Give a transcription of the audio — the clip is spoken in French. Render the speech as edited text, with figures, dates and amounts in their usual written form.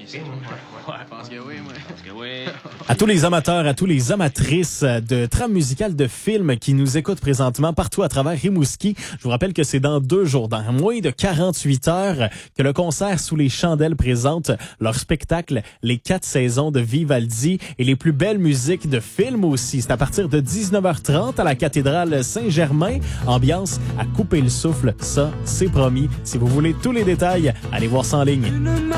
réussir. Ouais, je pense que oui, moi. Je pense que oui. À tous les amateurs, à tous les amatrices de trames musicales de films qui nous écoutent présentement partout à travers Rimouski, je vous rappelle que c'est dans 2 jours, dans moins de 48 heures, que le concert Sous les chandelles présente leur spectacle Les 4 saisons de Vivaldi et les plus belles musiques de films aussi. C'est à partir de 19h30 à la cathédrale Saint-Germain. Ambiance à couper le souffle, ça, c'est promis. Si vous voulez tous les détails, allez voir ça en ligne.